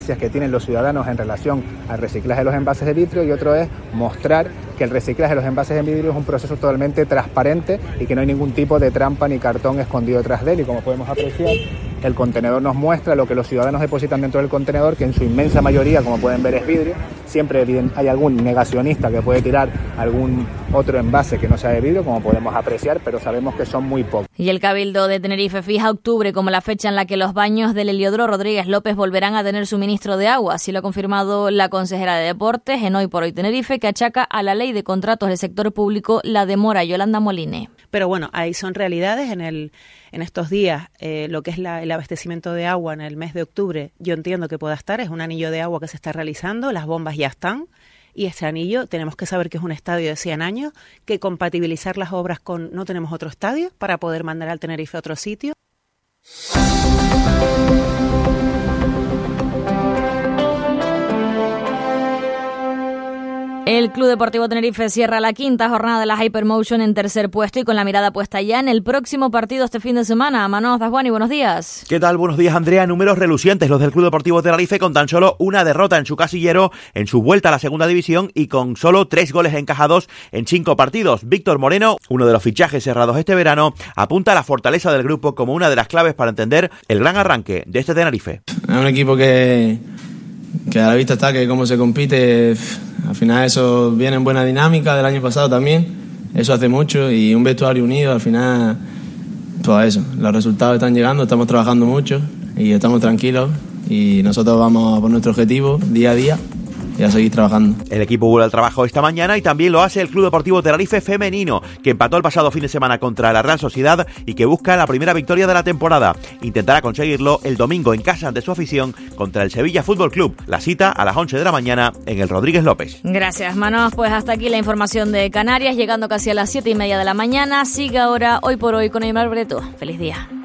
que tienen los ciudadanos en relación al reciclaje de los envases de vidrio, y otro es mostrar que el reciclaje de los envases de vidrio es un proceso totalmente transparente y que no hay ningún tipo de trampa ni cartón escondido detrás de él. Y como podemos apreciar, el contenedor nos muestra lo que los ciudadanos depositan dentro del contenedor, que en su inmensa mayoría, como pueden ver, es vidrio. Siempre hay algún negacionista que puede tirar algún otro envase que no sea de vidrio, como podemos apreciar, pero sabemos que son muy pocos. Y el Cabildo de Tenerife fija octubre como la fecha en la que los baños del Heliodoro Rodríguez López volverán a tener suministro de agua. Así lo ha confirmado la consejera de Deportes en Hoy por Hoy Tenerife, que achaca a la ley de contratos del sector público la demora. Yolanda Moline. Pero bueno, ahí son realidades en estos días. Lo que es el abastecimiento de agua en el mes de octubre, yo entiendo que pueda estar, es un anillo de agua que se está realizando, las bombas ya están, y este anillo tenemos que saber que es un estadio de 100 años, que compatibilizar las obras con no tenemos otro estadio para poder mandar al Tenerife a otro sitio. El Club Deportivo Tenerife cierra la quinta jornada de la Hypermotion en tercer puesto y con la mirada puesta ya en el próximo partido este fin de semana. Manos Dasguani, buenos días. ¿Qué tal? Buenos días, Andrea. Números relucientes los del Club Deportivo Tenerife, con tan solo una derrota en su casillero en su vuelta a la segunda división y con solo 3 goles encajados en 5 partidos. Víctor Moreno, uno de los fichajes cerrados este verano, apunta a la fortaleza del grupo como una de las claves para entender el gran arranque de este Tenerife. Es un equipo que a la vista está que cómo se compite, al final eso viene en buena dinámica del año pasado también, eso hace mucho, y un vestuario unido, al final, pues eso, los resultados están llegando, estamos trabajando mucho y estamos tranquilos y nosotros vamos por nuestro objetivo día a día y a seguir trabajando. El equipo vuelve al trabajo esta mañana y también lo hace el Club Deportivo Tenerife femenino, que empató el pasado fin de semana contra la Real Sociedad y que busca la primera victoria de la temporada. Intentará conseguirlo el domingo en casa ante su afición contra el Sevilla Fútbol Club. La cita a las 11 de la mañana en el Rodríguez López. Gracias, Manos. Pues hasta aquí la información de Canarias, llegando casi a las 7:30 de la mañana. Sigue ahora Hoy por Hoy con Aymar Breto. Feliz día.